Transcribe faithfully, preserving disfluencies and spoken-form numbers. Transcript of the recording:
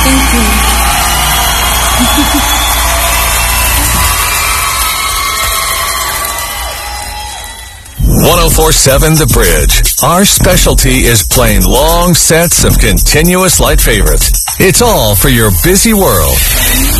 Thank you. one oh four point seven The Bridge. Our specialty is playing long sets of continuous light favorites. It's all for your busy world.